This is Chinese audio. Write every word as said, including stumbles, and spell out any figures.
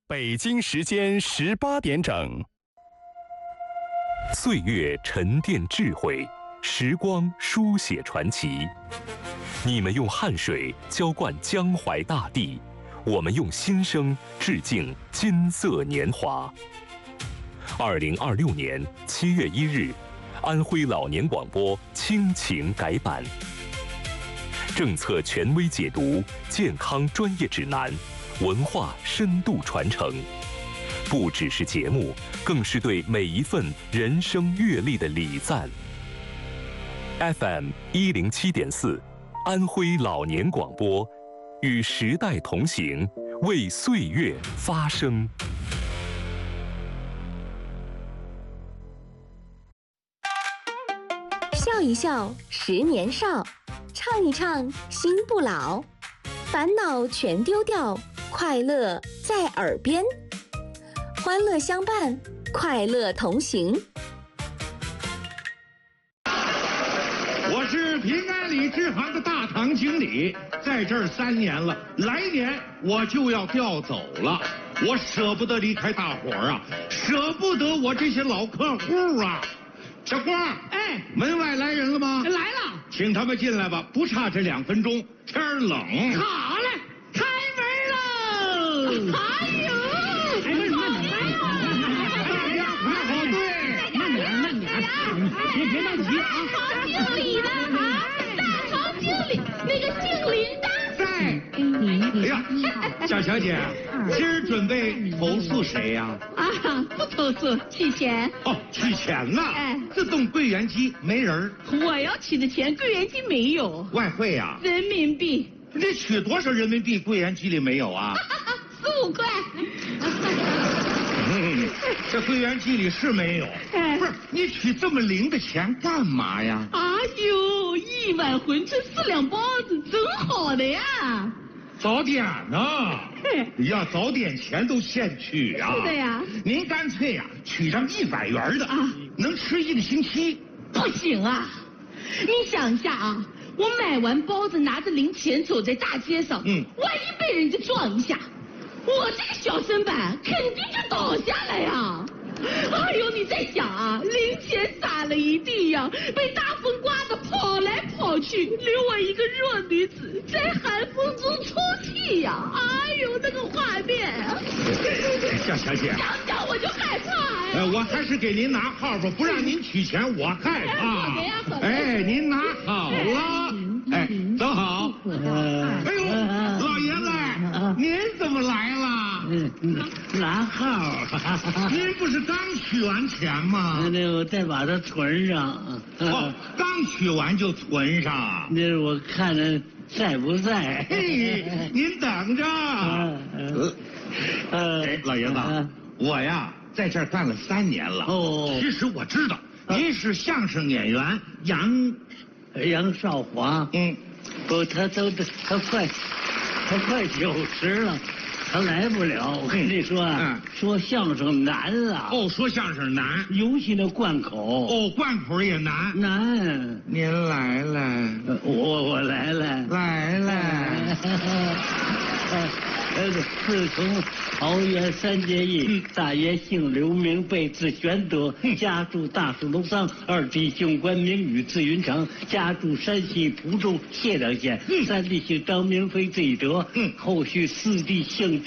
北京时间十八点整。 岁月沉淀智慧，时光书写传奇。你们用汗水浇灌江淮大地，我们用心声致敬金色年华。二零二六年七月一日，安徽老年广播亲情改版，政策权威解读，健康专业指南，文化深度传承。不只是节目，更是对每一份人生阅历的礼赞。F M 一零七点四，安徽老年广播，与时代同行，为岁月发声。 笑一笑，十年少；唱一唱，心不老。烦恼全丢掉，快乐在耳边。欢乐相伴，快乐同行。 我是平安里支行的大堂经理，在这儿三年了，来年我就要调走了，我舍不得离开大伙儿啊，舍不得我这些老客户啊。小郭，哎，门外来人了吗？ 来了， 请他们进来吧，不差这两分钟，天儿冷。 好嘞，开门喽！哎呦，哎，慢点，慢点， 大家排好队， 慢点，慢点，别别着急啊！ 堂经理呢？啊，大堂经理，那个姓林的在。哎呀，小小姐，今儿准备投诉谁呀？ 啊，不投诉，取钱。 哦，取钱呐！ 哎， 自动柜员机没人儿。 我要取的钱，柜员机没有。 外汇呀？ 人民币。 你取多少人民币？柜员机里没有啊？ 十五块。 嗯，这柜员机里是没有。 哎， 不是，你取这么零的钱干嘛呀？ 哎呦，一碗馄饨四两包子，真好的呀！ 早点呢？要早点钱都现取啊！ 是的呀。 您干脆呀、啊、取张一百元的啊，能吃一个星期。 不行啊！你想一下啊，我买完包子拿着零钱走在大街上，嗯，万一被人家撞一下，我这个小身板肯定就倒下来呀！哎呦，你在想啊，零钱撒了一地呀，被大风刮得跑来跑去，留我一个弱女子在寒风中出气呀！哎呦，那个画面啊！ 小小姐， 想想我就害怕呀！ 呃，我还是给您拿号吧，不让您取钱，我害怕。 好的呀，好的。 哎，您拿好了。哎，走好。哎呦，老爷子，您怎么来了？ 嗯嗯，拿号。 您不是刚取完钱吗？ 那我再把它存上。 哦，刚取完就存上。 那是我看着在不在？ 嘿，您等着。呃，呃，老爷子，我呀在这儿干了三年了。哦，其实我知道您是相声演员杨杨少华。嗯，不，他都他快他快九十了。他来不了，我跟你说啊，嗯、说相声难啊。 哦，说相声难， 尤其那贯口。 哦，贯口也难。 难。 您来了， 我我来了， 来了。 呃，自从桃园三结义，嗯、大爷姓刘，名备，字玄德，嗯、家住大树楼桑；二弟姓关，名羽，字云长，家住山西蒲州解良县；嗯、三弟姓张，名飞，字翼德。嗯，后续四弟姓。